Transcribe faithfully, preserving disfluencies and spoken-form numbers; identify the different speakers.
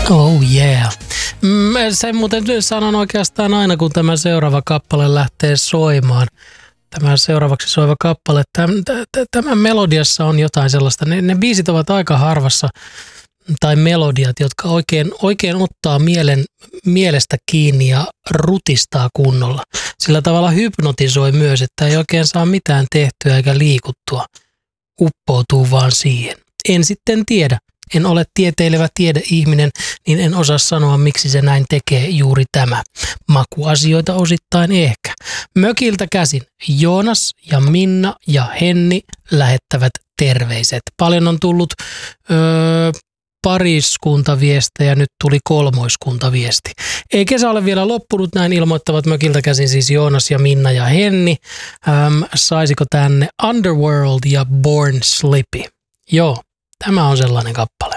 Speaker 1: Oh yeah. Mä sen muuten sanon oikeastaan aina, kun tämä seuraava kappale lähtee soimaan. Tämä seuraavaksi soiva kappale. Tämän melodiassa on jotain sellaista. Ne, ne biisit ovat aika harvassa, tai melodiat, jotka oikein, oikein ottaa mielen, mielestä kiinni ja rutistaa kunnolla. Sillä tavalla hypnotisoi myös, että ei oikein saa mitään tehtyä eikä liikuttua. Uppoutuu vaan siihen. En sitten tiedä. En ole tieteilevä tiedeihminen, niin en osaa sanoa, miksi se näin tekee juuri tämä. Makuasioita osittain ehkä. Mökiltä käsin Joonas ja Minna ja Henni lähettävät terveiset. Paljon on tullut öö, pariskuntaviestejä, nyt tuli kolmoiskuntaviesti. Ei kesä ole vielä loppunut, näin ilmoittavat mökiltä käsin siis Joonas ja Minna ja Henni. Öm, saisiko tänne Underworld ja Born Slippy? Joo. Tämä on sellainen kappale.